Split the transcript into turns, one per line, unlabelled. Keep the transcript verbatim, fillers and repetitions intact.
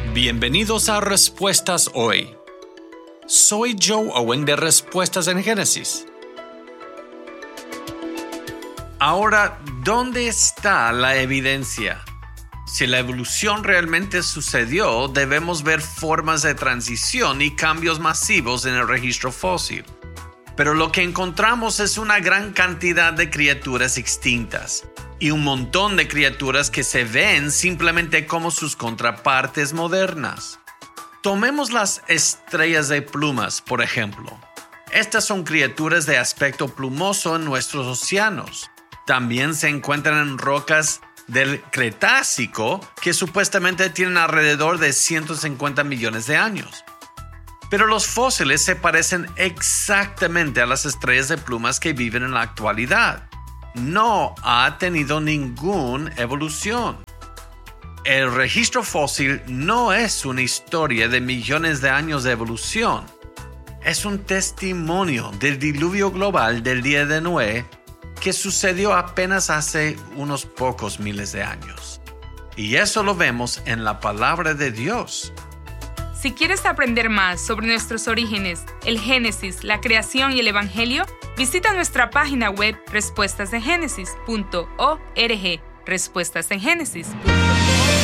Bienvenidos a Respuestas Hoy. Soy Joe Owen de Respuestas en Génesis. Ahora, ¿dónde está la evidencia? Si la evolución realmente sucedió, debemos ver formas de transición y cambios masivos en el registro fósil. Pero lo que encontramos es una gran cantidad de criaturas extintas y un montón de criaturas que se ven simplemente como sus contrapartes modernas. Tomemos las estrellas de plumas, por ejemplo. Estas son criaturas de aspecto plumoso en nuestros océanos. También se encuentran en rocas del Cretácico que supuestamente tienen alrededor de ciento cincuenta millones de años. Pero los fósiles se parecen exactamente a las estrellas de plumas que viven en la actualidad. No ha tenido ninguna evolución. El registro fósil no es una historia de millones de años de evolución. Es un testimonio del diluvio global del día de Noé que sucedió apenas hace unos pocos miles de años. Y eso lo vemos en la palabra de Dios.
Si quieres aprender más sobre nuestros orígenes, el Génesis, la creación y el Evangelio, visita nuestra página web respuestas en génesis punto org. respuestas en génesis punto org